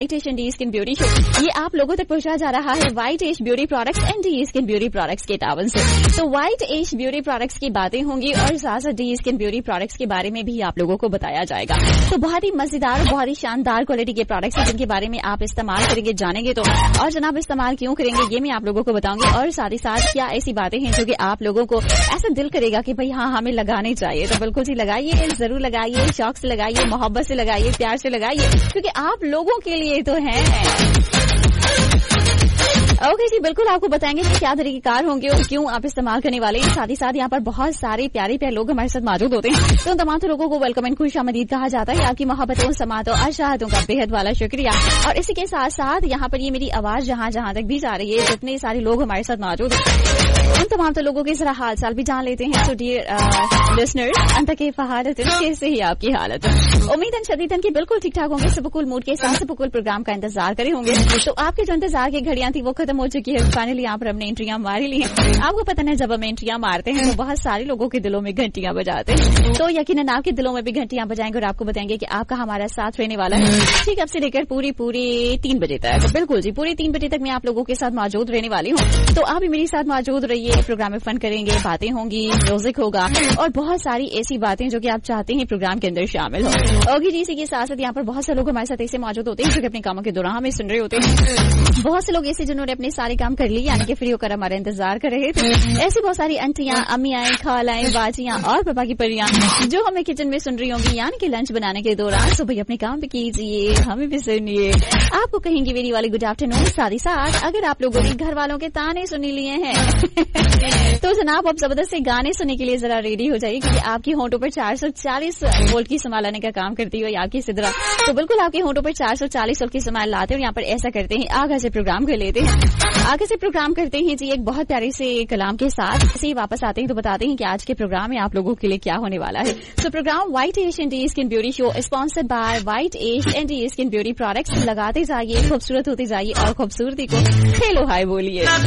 Asian D skin beauty show ये आप लोगों तक पहुंचा जा रहा है white ash beauty products and D skin beauty products के तावन से। तो व्हाइट एश ब्यूटी प्रोडक्ट्स की बातें होंगी और साथ साथ डी स्किन ब्यूटी प्रोडक्ट्स के बारे में भी आप लोगों को बताया जाएगा। तो बहुत ही मजेदार, बहुत ही शानदार क्वालिटी के प्रोडक्ट्स हैं जिनके बारे में आप इस्तेमाल करेंगे, जानेंगे तो, और जनाब इस्तेमाल क्यों करेंगे ये मैं आप लोगों को बताऊंगी। और साथ ही साथ क्या ऐसी बातें हैं जो कि आप लोगों को ऐसा दिल करेगा कि भाई हाँ हमें लगाने चाहिए, तो बिल्कुल जी लगाइए, जरूर लगाइए, शौक से लगाइए, मोहब्बत से लगाइए, प्यार से लगाइए, क्योंकि आप लोगों के लिए तो है। ओके जी, बिल्कुल आपको बताएंगे कि क्या तरीकेकार होंगे और क्यों आप इस्तेमाल करने वाले हैं। साथ ही साथ यहाँ पर बहुत सारे प्यारे प्यारे लोग हमारे साथ मौजूद होते हैं, तो उन तमाम लोगों को वेलकम एंड खुशामदीद कहा जाता है। आपकी मोहब्बतों, समातों और चाहतों का बेहद वाला शुक्रिया। और इसी के साथ साथ यहाँ पर ये मेरी आवाज जहाँ जहाँ तक भी जा रही है, जितने सारे लोग हमारे साथ मौजूद हैं उन तमाम लोगों के जरा हाल चाल भी जान लेते हैं। तो डियर लिसनर्स, अंत के फहारत कैसे ही आपकी हालत, उम्मीद शदीदन की बिल्कुल ठीक ठाक होंगे, सबकुल मूड के साथ सबकुल प्रोग्राम का इंतजार करे होंगे। तो आपके जो इंतजार की घड़ियां थी वो खत्म हो चुकी है। फाइनली यहाँ पर हमने एंट्रियां मारी ली हैं। आपको पता है जब हम एंट्रियां मारते हैं तो बहुत सारे लोगों के दिलों में घंटियां बजाते हैं, तो यकीनन आपके दिलों में भी घंटियां बजाएंगे और आपको बताएंगे कि आपका हमारा साथ रहने वाला है ठीक अब से लेकर पूरी 3 बजे तक। बिल्कुल जी, पूरी 3 बजे तक मैं आप लोगों के साथ मौजूद रहने वाली हूँ, तो आप भी मेरे साथ मौजूद रहिए। प्रोग्राम में फन करेंगे, बातें होंगी, म्यूजिक होगा और बहुत सारी ऐसी बातें जो कि आप चाहते हैं प्रोग्राम के अंदर शामिल हो। ओके जी, इसी के साथ साथ यहाँ पर बहुत से लोग हमारे साथ ऐसे मौजूद होते हैं जो कि अपने कामों के दौरान हमें सुन रहे होते हैं। बहुत से लोग ऐसे जिन्होंने अपने सारे काम कर लिए, यानी कि फ्री होकर हमारा इंतजार कर रहे थे। ऐसी बहुत सारी आंटियां, अम्मियां, खालाएं, बाजियां और पापा की परियां जो हमें किचन में सुन रही होंगी, यानी कि लंच बनाने के दौरान। तो भाई अपने काम पे कीजिए, हमें भी सुनिए, आपको कहेंगे मेरी वाली गुड आफ्टरनून। साथ ही साथ अगर आप लोगों ने घर वालों के ताने सुनी लिए हैं तो जनाब आप जबरदस्ती गाने सुनने के लिए जरा रेडी हो जाइए, क्योंकि आपकी होंठों पर 440 वोल्ट की समाल लाने का काम करती है आपकी सिदरा। तो बिल्कुल आपके होंठों पर 440 वोल्ट की समाल लाते हैं और यहाँ पर ऐसा करते हैं, आगे से प्रोग्राम कर लेते हैं, आगे से प्रोग्राम करते हैं जी एक बहुत प्यारे से कलाम के साथ। इसे वापस आते हैं तो बताते हैं कि आज के प्रोग्राम में आप लोगों के लिए क्या होने वाला है। तो programme white ash and D skin beauty show sponsored by white ash and D skin beauty products. लगाते जाइए, खूबसूरत होते जाइए और खूबसूरती को हेलो हाय बोलिए।